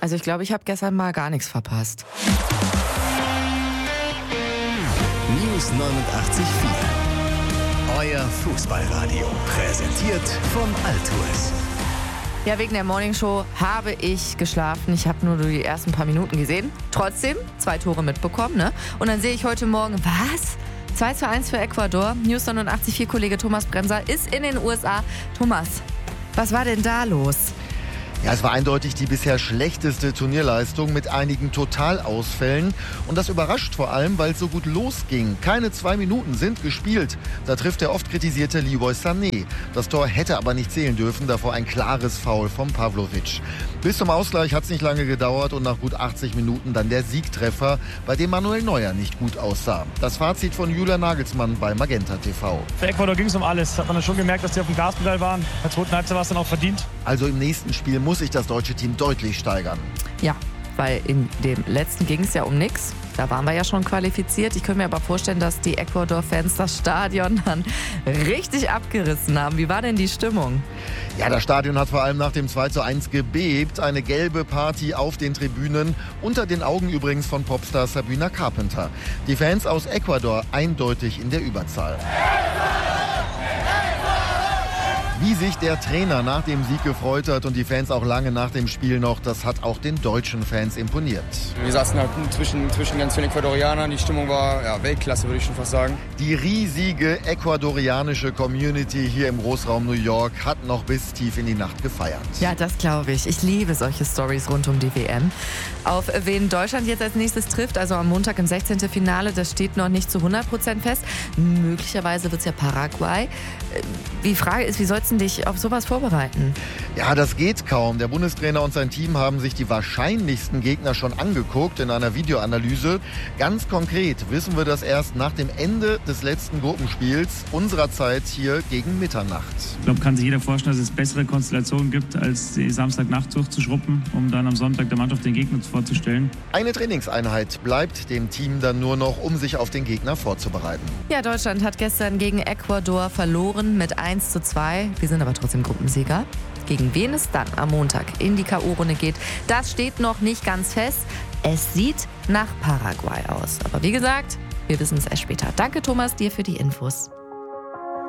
Also ich glaube, ich habe gestern mal gar nichts verpasst. News 89.4. Euer Fußballradio. Präsentiert vom Altours. Ja, wegen der Morningshow habe ich geschlafen. Ich habe nur die ersten paar Minuten gesehen. Trotzdem 2 Tore mitbekommen, ne? Und dann sehe ich heute Morgen, was? 2:1 für Ecuador. News 89.4 Kollege Thomas Bremser ist in den USA. Thomas, was war denn da los? Ja, es war eindeutig die bisher schlechteste Turnierleistung mit einigen Totalausfällen. Und das überrascht vor allem, weil es so gut losging. Keine 2 Minuten sind gespielt. Da trifft der oft kritisierte Leroy Sané. Das Tor hätte aber nicht zählen dürfen, davor ein klares Foul von Pavlovic. Bis zum Ausgleich hat es nicht lange gedauert und nach gut 80 Minuten dann der Siegtreffer, bei dem Manuel Neuer nicht gut aussah. Das Fazit von Julian Nagelsmann bei Magenta TV. Für Ecuador ging es um alles. Hat man dann schon gemerkt, dass die auf dem Gaspedal waren. In der zweiten Halbzeit war es dann auch verdient. Also im nächsten Spiel muss sich das deutsche Team deutlich steigern. Ja, weil in dem letzten ging es ja um nichts. Da waren wir ja schon qualifiziert. Ich könnte mir aber vorstellen, dass die Ecuador-Fans das Stadion dann richtig abgerissen haben. Wie war denn die Stimmung? Ja, das Stadion hat vor allem nach dem 2:1 gebebt. Eine gelbe Party auf den Tribünen. Unter den Augen übrigens von Popstar Sabrina Carpenter. Die Fans aus Ecuador eindeutig in der Überzahl. Wie sich der Trainer nach dem Sieg gefreut hat und die Fans auch lange nach dem Spiel noch, das hat auch den deutschen Fans imponiert. Wir saßen halt zwischen ganz vielen Ecuadorianern. Die Stimmung war Weltklasse, würde ich schon fast sagen. Die riesige ecuadorianische Community hier im Großraum New York hat noch bis tief in die Nacht gefeiert. Ja, das glaube ich. Ich liebe solche Storys rund um die WM. Auf wen Deutschland jetzt als nächstes trifft, also am Montag im 16. Finale, das steht noch nicht zu 100% fest. Möglicherweise wird es ja Paraguay. Die Frage ist, wie sollst du dich auf sowas vorbereiten? Ja, das geht kaum. Der Bundestrainer und sein Team haben sich die wahrscheinlichsten Gegner schon angeguckt in einer Videoanalyse. Ganz konkret wissen wir das erst nach dem Ende des letzten Gruppenspiels unserer Zeit hier gegen Mitternacht. Ich glaube, kann sich jeder vorstellen, dass es bessere Konstellationen gibt, als die Samstagnacht durchzuschruppen, um dann am Sonntag der Mannschaft den Gegner vorzustellen. Eine Trainingseinheit bleibt dem Team dann nur noch, um sich auf den Gegner vorzubereiten. Ja, Deutschland hat gestern gegen Ecuador verloren mit 1:2. Wir sind aber trotzdem Gruppensieger. Gegen wen es dann am Montag in die K.O.-Runde geht, das steht noch nicht ganz fest. Es sieht nach Paraguay aus. Aber wie gesagt, wir wissen es erst später. Danke, Thomas, dir für die Infos.